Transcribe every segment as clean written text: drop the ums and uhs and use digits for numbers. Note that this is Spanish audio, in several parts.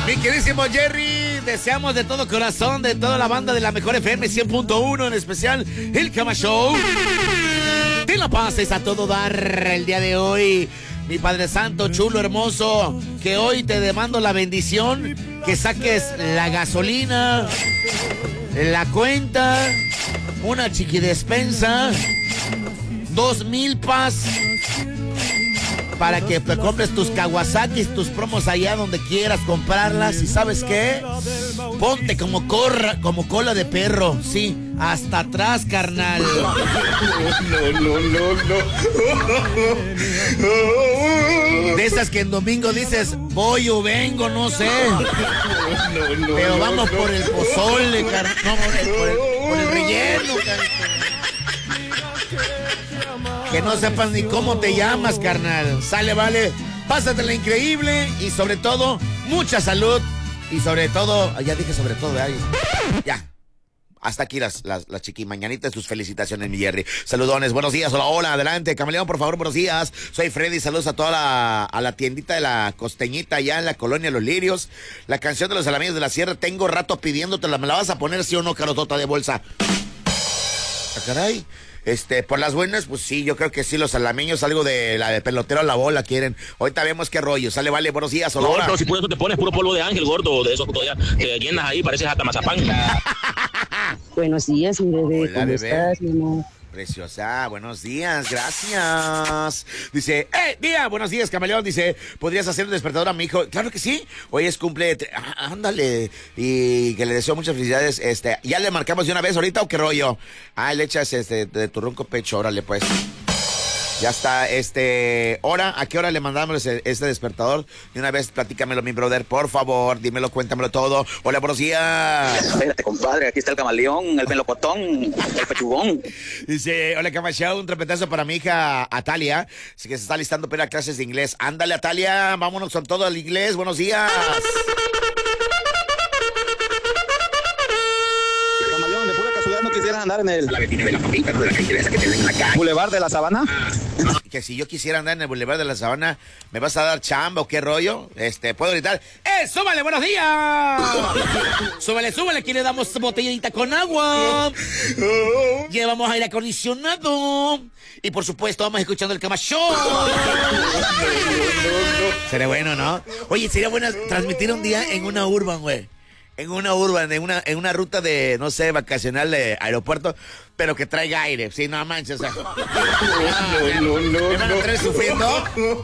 Mi queridísimo Jerry, deseamos de todo corazón, de toda la banda de la mejor FM 100.1, en especial el Cama Show, te la pases a todo dar el día de hoy. Mi Padre Santo, chulo, hermoso, que hoy te demando la bendición, que saques la gasolina, la cuenta, una chiquidespensa, 2,000 pas, para que te compres tus Kawasakis, tus promos allá donde quieras comprarlas. ¿Y sabes qué? Ponte como cola de perro, sí, hasta atrás, carnal. No. De esas que en domingo dices, voy o vengo, no sé. Pero vamos por el pozole, carnal. No, por el relleno, carnal. Que no sepas ni cómo te llamas, carnal. Sale, vale. Pásatela increíble y sobre todo, mucha salud. Y sobre todo, ya dije sobre todo, ya. Hasta aquí las chiquimañanitas, tus felicitaciones, mi Jerry. Saludones, buenos días, hola, adelante. Camaleón, por favor, buenos días. Soy Freddy, saludos a toda a la tiendita de la Costeñita allá en la colonia Los Lirios. La canción de los Alameños de la Sierra, tengo rato pidiéndotela. ¿Me la vas a poner, sí o no, carotota de bolsa? ¿Ah, caray? Por las buenas, pues sí, yo creo que sí, los alameños, algo de la de pelotero a la bola quieren. Ahorita vemos qué rollo. Sale, vale, buenos días, hola. Gordo, si por eso te pones puro polvo de ángel, gordo, de eso todavía te llenas ahí, pareces hasta mazapán. Buenos días, mi bebé, hola, ¿cómo bebé. estás, mi amor? Preciosa, buenos días, gracias. Dice, día, buenos días, Camaleón. Dice, ¿podrías hacer un despertador a mi hijo? Claro que sí, hoy es cumple, ándale. Y que le deseo muchas felicidades. ¿Ya le marcamos de una vez ahorita o qué rollo? Le echas de tu ronco pecho, órale pues. Ya está, hora, ¿a qué hora le mandamos este despertador? De una vez, platícamelo, mi brother, por favor, dímelo, cuéntamelo todo. Hola, buenos días. Espérate, compadre, aquí está el camaleón, el melocotón, el pechugón. Dice, hola, Camachao, un trompetazo para mi hija Atalia, que se está listando para ir a clases de inglés. Ándale, Atalia, vámonos con todo el inglés, buenos días. Camaleón, de pura casualidad no quisieras andar en el Boulevard de la Sabana. Que si yo quisiera andar en el Boulevard de la Sabana, ¿me vas a dar chamba o qué rollo? ¿Puedo gritar? ¡Súbale, buenos días! Súbale, aquí le damos botellita con agua. Llevamos aire acondicionado. Y por supuesto, vamos escuchando el Cama Show. Sería bueno, ¿no? Oye, sería bueno transmitir un día en una urban, güey. En una ruta de, no sé, vacacional de aeropuerto, pero que traiga aire. Sí, no manches, o sea. ¿Me van a traer sufriendo?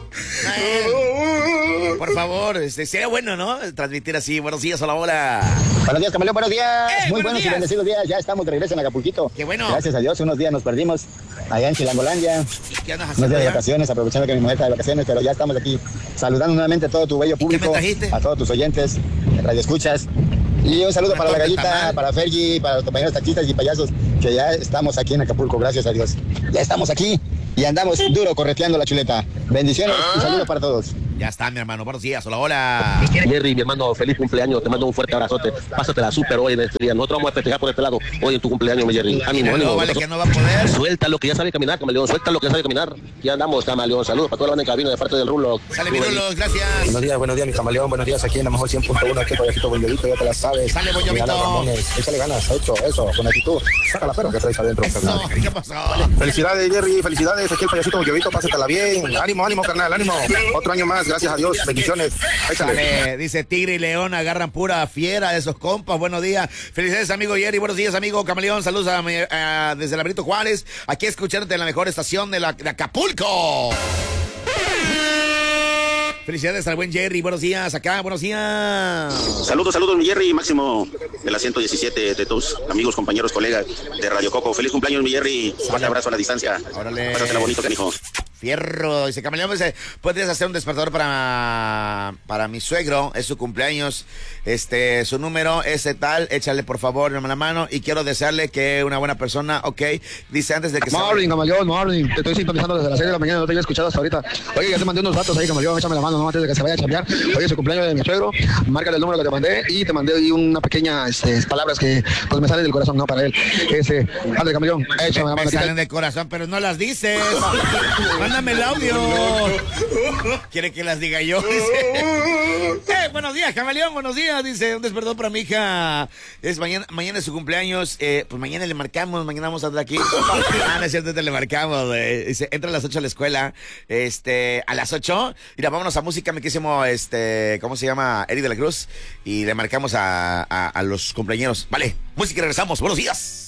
Por favor, sería bueno, ¿no? Transmitir así. Buenos días, hola, hola. Buenos días, Camaleón, buenos días. Muy buenos buenos y días. bendecidos días. Ya estamos de regreso en Acapulquito. Qué bueno. Gracias a Dios, unos días nos perdimos allá en Chilangolandia. ¿Qué andas Unos haciendo días de allá? vacaciones, aprovechando que mi mujer está de vacaciones, pero ya estamos aquí saludando nuevamente a todo tu bello ¿Y qué me público, trajiste? a todos tus oyentes, radioescuchas. Y un saludo Una para la torta gallita, tamal. para Fergie, para los compañeros taxistas y payasos, que ya estamos aquí en Acapulco, gracias a Dios. Ya estamos aquí y andamos duro correteando la chuleta. Bendiciones y saludos para todos. Ya está, mi hermano. Buenos días, hola, hola. Jerry, mi hermano, feliz cumpleaños, te mando un fuerte abrazote. Pásatela súper hoy en este día. Nosotros vamos a festejar por este lado hoy en tu cumpleaños, mi Jerry. Ánimo, No, ánimo. vale, que no va a poder. Suéltalo que ya sabe caminar, Camaleón, suéltalo que ya sabe caminar. Ya andamos, Camaleón. Saludos para toda la banda en cabina de parte del Rulo. Sale, mi Rulos, gracias. Buenos días, mi camaleón. Buenos días aquí en la mejor 100.1. Aquí payasito Bollevito, ya te la sabes. Sale, Bollevito. Mira, Ramones, échale ganas, eso, con actitud. Saca la perra que traes adentro, carnal. No, ¿qué pasó? Felicidades, Jerry, felicidades. Aquí el payasito Bollevito, pásatela bien. Ánimo, carnal, ánimo. Otro año más, gracias a Dios. Bendiciones. Échale. Sale, dice Tigre y León, agarran pura fiera de esos compas. Buenos días. Felicidades, amigo Jerry. Buenos días, amigo Camaleón. Saludos desde la Benito Juárez. Aquí escuchándote en la mejor estación de Acapulco. Felicidades al buen Jerry. Buenos días, acá, buenos días. Saludos, mi Jerry, Máximo de la 117, de tus amigos, compañeros, colegas de Radio Coco. Feliz cumpleaños, mi Jerry. Fuerte abrazo a la distancia. Órale. Pásatela bonito, canijo. Fierro, dice Camaleón, dice, ¿podrías hacer un despertador para mi suegro? Es su cumpleaños, su número es tal, échale por favor la mano y quiero desearle que una buena persona, ok, dice antes de que Morning, Camaleón, morning. Te estoy sintonizando desde las 6 de la mañana, no te había escuchado hasta ahorita. Oye, ya te mandé unos datos ahí, Camaleón, échame la mano, no antes de que se vaya a chambear. Oye, es el cumpleaños de mi suegro, márcale el número que te mandé y te mandé ahí una pequeña palabras que pues me salen del corazón, no para él. Ándale, Camaleón, échame la mano. me salen del corazón, pero no las dices. Mándame el audio. Quiere que las diga yo. Dice. buenos días, Camaleón, buenos días. Dice, un despertador para mi hija. Es mañana es su cumpleaños. Pues mañana le marcamos, mañana vamos a andar aquí. No es cierto, le marcamos. Dice, entra a las 8 a la escuela. A las 8. Mira, vámonos a música, mi querísimo, ¿cómo se llama? Eric de la Cruz. Y le marcamos a los cumpleañeros. Vale, música y regresamos. Buenos días.